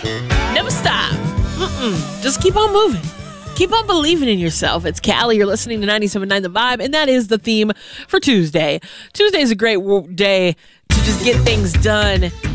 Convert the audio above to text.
Never stop. Just keep on moving. Keep on believing in yourself. It's Callie. You're listening to 97.9 The Vibe, and that is the theme for Tuesday. Tuesday is a great day to just get things done